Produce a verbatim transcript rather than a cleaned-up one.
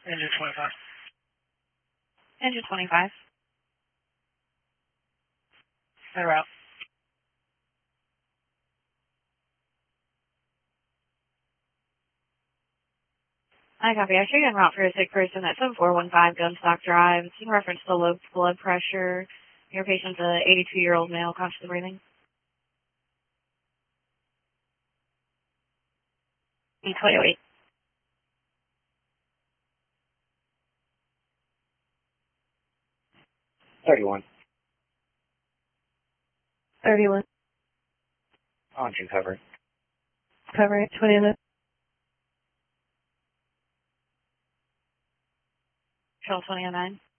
Engine twenty-five. Engine twenty-five. En route. I copy. I show you en route for a sick person at seven four one five Gunstock Drive. It's in reference to low blood pressure. Your patient's an eighty-two-year-old male, consciously breathing. E twenty-eight. thirty-one. thirty-one. Engine covered. Cover it. twenty-nine. Control twenty oh nine.